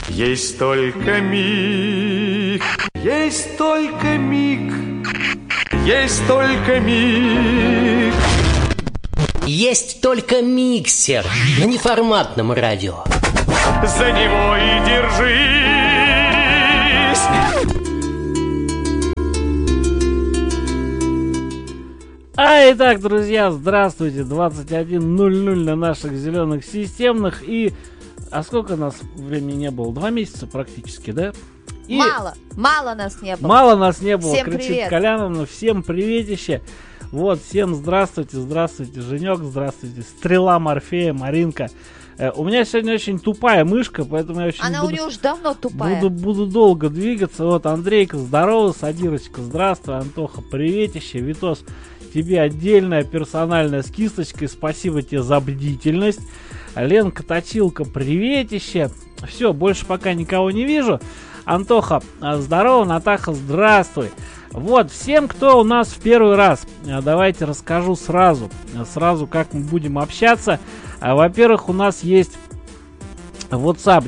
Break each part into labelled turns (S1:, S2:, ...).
S1: Есть только миг, есть только миг, есть только миг.
S2: Есть только миксер на неформатном радио.
S1: За него и держись.
S3: Итак, друзья, здравствуйте. 21:00 на наших зеленых системных. И сколько нас времени не было? 2 месяца практически, да? И
S4: мало нас не было.
S3: Мало нас не было,
S4: всем
S3: кричит
S4: привет.
S3: Коляновна. Всем приветище. Вот, всем здравствуйте, здравствуйте, Женек, здравствуйте, Стрела, Морфея, Маринка. У меня сегодня очень тупая мышка, поэтому я очень
S4: Она у нее уже давно тупая.
S3: Буду долго двигаться. Вот, Андрейка, здорово, Садирочка, здравствуй, Антоха, приветище, Витос, тебе отдельная персональная с кисточкой, спасибо тебе за бдительность. Ленка, Точилка, приветище. Все, больше пока никого не вижу. Антоха, здорово, Натаха, здравствуй. Вот, всем, кто у нас в первый раз, давайте расскажу сразу, как мы будем общаться. Во-первых, у нас есть WhatsApp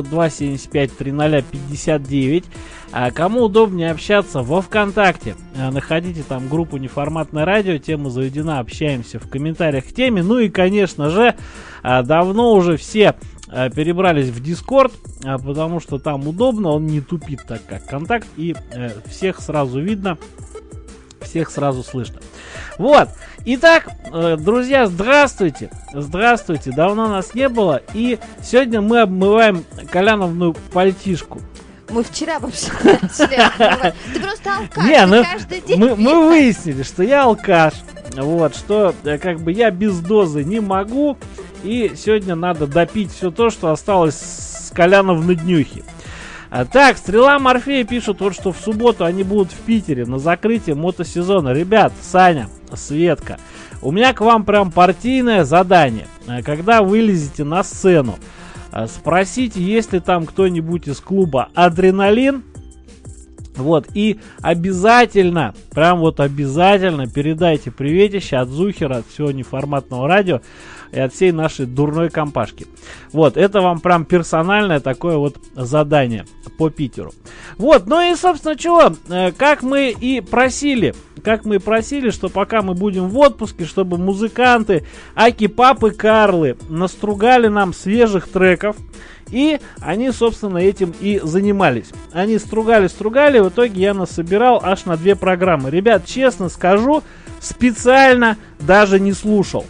S3: 902-75-00-59. Кому удобнее общаться во ВКонтакте, находите там группу «Неформатное радио», тема заведена, общаемся в комментариях к теме. Ну и, конечно же, давно уже все перебрались в Discord, потому что там удобно, он не тупит так, как Контакт, и всех сразу видно, всех сразу слышно. Вот, итак, друзья, здравствуйте, давно нас не было, и сегодня мы обмываем Коляновну пальтишку.
S4: Мы вчера вообще начали обмывать. Ты просто алкаш, каждый день.
S3: Мы выяснили, что я алкаш, вот, что как бы я без дозы не могу. И сегодня надо допить все то, что осталось с Коляновны днюхи. Так, Стрела, Морфея пишут, вот что в субботу они будут в Питере на закрытии мотосезона. Ребят, Саня, Светка, у меня к вам прям партийное задание. Когда вылезете на сцену, спросите, есть ли там кто-нибудь из клуба «Адреналин». Вот, и обязательно, прям вот обязательно передайте приветище от Зухера, от всего неформатного радио и от всей нашей дурной компашки. Вот, это вам прям персональное такое вот задание по Питеру. Вот, ну и, собственно, чего, как мы и просили, что пока мы будем в отпуске, чтобы музыканты Аки-Папы Карлы настругали нам свежих треков. И они, собственно, этим и занимались. Они стругали, в итоге я насобирал аж на 2 программы. Ребят, честно скажу, специально даже не слушал,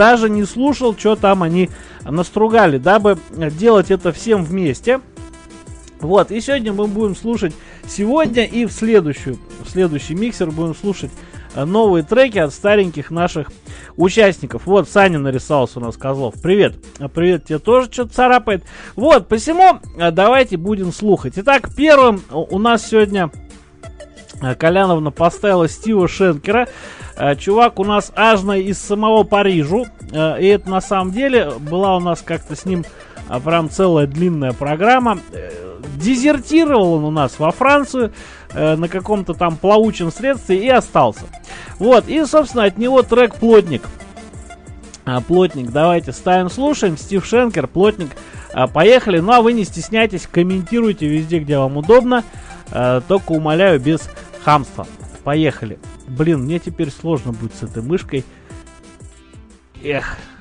S3: что там они настругали, дабы делать это всем вместе. Вот, и сегодня мы будем слушать, сегодня и в следующий миксер будем слушать новые треки от стареньких наших участников. Вот, Саня нарисовался у нас, Козлов. Привет. Привет, тебе тоже что-то царапает. Вот, посему давайте будем слухать. Итак, первым у нас сегодня Коляновна поставила Стива Шенкера. Чувак у нас аж из самого Парижа. И это на самом деле была у нас как-то с ним прям целая длинная программа. Дезертировал он у нас во Францию на каком-то там плавучем средстве и остался. Вот, и, собственно, от него трек «Плотник». «Плотник», давайте ставим, слушаем. Стив Шенкер, «Плотник». Поехали. Ну, а вы не стесняйтесь, комментируйте везде, где вам удобно. Только умоляю, без хамства. Поехали. Блин, мне теперь сложно будет с этой мышкой. Эх.